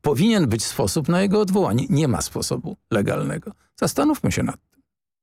powinien być sposób na jego odwołanie. Nie ma sposobu legalnego. Zastanówmy się nad tym.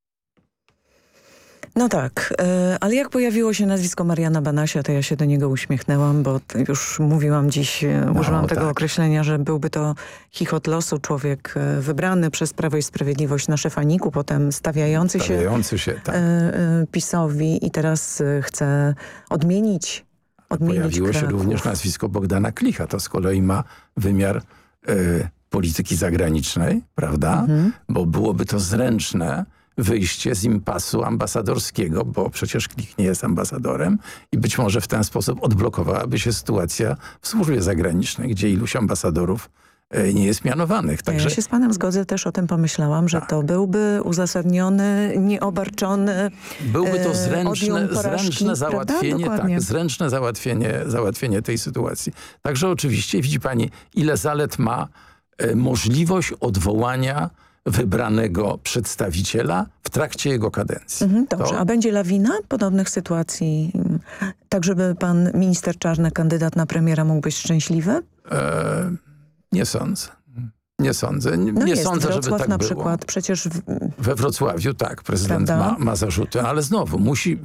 No tak, ale jak pojawiło się nazwisko Mariana Banasia, to ja się do niego uśmiechnęłam, bo już mówiłam dziś, użyłam tego określenia, że byłby to chichot losu, człowiek wybrany przez Prawo i Sprawiedliwość na szefa NIK-u, potem stawiający się tak. PiS-owi i teraz chce odmienić Pojawiło Kraków. się również nazwisko Bogdana Klicha. To z kolei ma wymiar polityki zagranicznej, prawda? Bo byłoby to zręczne wyjście z impasu ambasadorskiego, bo przecież Klich nie jest ambasadorem i być może w ten sposób odblokowałaby się sytuacja w służbie zagranicznej, gdzie iluś ambasadorów nie jest mianowanych. Także... Ja się z panem zgodzę, też o tym pomyślałam, że to byłby uzasadniony, nieobarczony. Byłby to zręczne załatwienie, tak, zręczne załatwienie tej sytuacji. Także oczywiście widzi pani, ile zalet ma możliwość odwołania wybranego przedstawiciela w trakcie jego kadencji. Dobrze, a będzie lawina podobnych sytuacji, tak żeby pan minister Czarnek, kandydat na premiera, mógł być szczęśliwy? Nie sądzę. Nie sądzę. Nie sądzę, żeby tak na było. Przykład, przecież we Wrocławiu tak, prezydent ma zarzuty, ale znowu musi...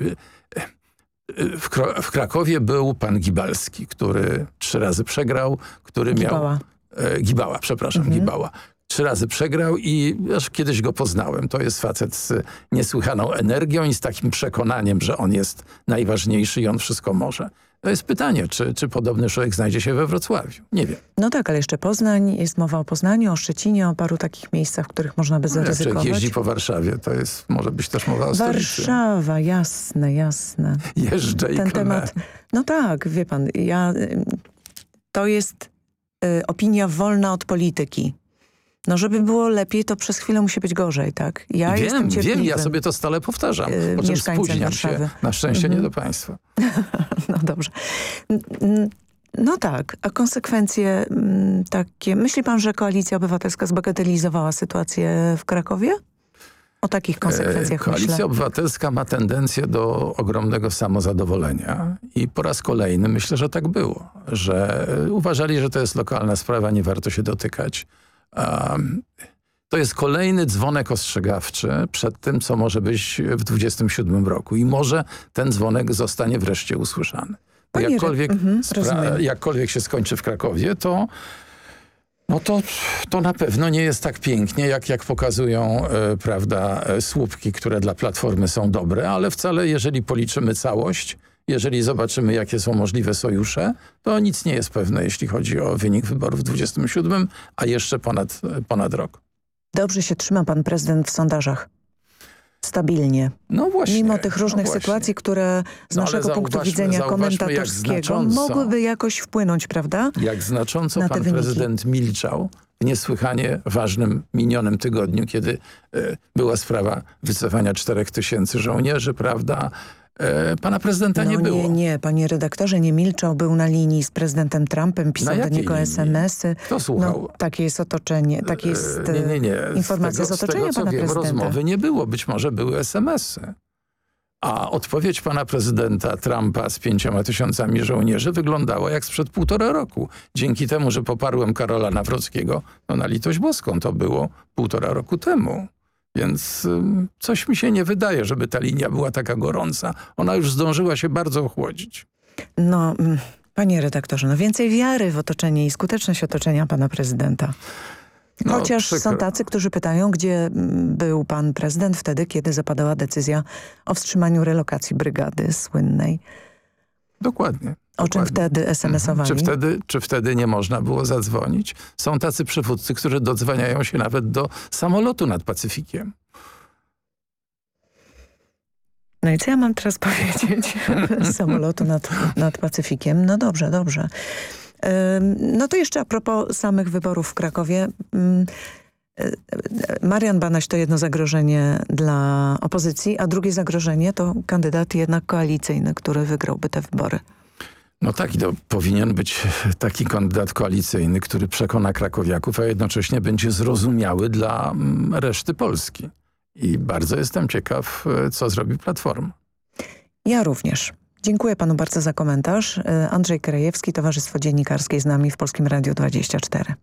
W Krakowie był pan Gibalski, który 3 razy przegrał, który miał... Gibała, przepraszam, Gibała. 3 razy przegrał i aż kiedyś go poznałem. To jest facet z niesłychaną energią i z takim przekonaniem, że on jest najważniejszy i on wszystko może. To jest pytanie, czy podobny człowiek znajdzie się we Wrocławiu. Nie wiem. No tak, ale jeszcze Poznań, jest mowa o Poznaniu, o Szczecinie, o paru takich miejscach, w których można by zaryzykować. Jak jeździ po Warszawie, to jest, może być też mowa o stolicy. Warszawa, jasne. Jeżdżę i klnę. Temat, no tak, wie pan, to jest opinia wolna od polityki. No żeby było lepiej, to przez chwilę musi być gorzej, tak? Wiem, ja sobie to stale powtarzam. Po czym spóźniam się. Na szczęście nie do państwa. No dobrze. No tak, a konsekwencje takie... Myśli pan, że Koalicja Obywatelska zbagatelizowała sytuację w Krakowie? O takich konsekwencjach Koalicja Obywatelska ma tendencję do ogromnego samozadowolenia i po raz kolejny myślę, że tak było. Że uważali, że to jest lokalna sprawa, nie warto się dotykać. To jest kolejny dzwonek ostrzegawczy przed tym, co może być w 2027 roku. I może ten dzwonek zostanie wreszcie usłyszany. Bo jakkolwiek się skończy w Krakowie, to na pewno nie jest tak pięknie, jak pokazują słupki, które dla Platformy są dobre, ale wcale jeżeli policzymy całość, jeżeli zobaczymy, jakie są możliwe sojusze, to nic nie jest pewne, jeśli chodzi o wynik wyborów w 2027, a jeszcze ponad rok. Dobrze się trzyma pan prezydent w sondażach. Stabilnie. No właśnie. Mimo tych różnych sytuacji, które z naszego punktu widzenia komentatorskiego mogłyby jakoś wpłynąć, prawda? Jak znacząco pan prezydent milczał w niesłychanie ważnym minionym tygodniu, kiedy była sprawa wycofania 4000 żołnierzy, prawda? Pana prezydenta nie było. Nie, panie redaktorze, nie milczał, był na linii z prezydentem Trumpem, pisał do niego SMS-y. Kto słuchał? No, takie jest otoczenie, takie jest informacja z otoczenia pana prezydenta. Rozmowy nie było, być może były SMS-y. A odpowiedź pana prezydenta Trumpa z 5000 żołnierzy wyglądała jak sprzed 1,5 roku. Dzięki temu, że poparłem Karola Nawrockiego, na litość boską, to było 1,5 roku temu. Więc coś mi się nie wydaje, żeby ta linia była taka gorąca. Ona już zdążyła się bardzo ochłodzić. No, panie redaktorze, więcej wiary w otoczenie i skuteczność otoczenia pana prezydenta. Chociaż są tacy, którzy pytają, gdzie był pan prezydent wtedy, kiedy zapadała decyzja o wstrzymaniu relokacji brygady słynnej. Dokładnie. O czym wtedy SMS-owali? Czy wtedy nie można było zadzwonić? Są tacy przywódcy, którzy dodzwaniają się nawet do samolotu nad Pacyfikiem. No i co ja mam teraz powiedzieć? Z samolotu nad Pacyfikiem. No dobrze. No to jeszcze a propos samych wyborów w Krakowie. Marian Banaś to jedno zagrożenie dla opozycji, a drugie zagrożenie to kandydat jednak koalicyjny, który wygrałby te wybory. No tak, i to powinien być taki kandydat koalicyjny, który przekona krakowiaków, a jednocześnie będzie zrozumiały dla reszty Polski. I bardzo jestem ciekaw, co zrobi Platforma. Ja również. Dziękuję panu bardzo za komentarz. Andrzej Krajewski, Towarzystwo Dziennikarskie z nami w Polskim Radiu 24.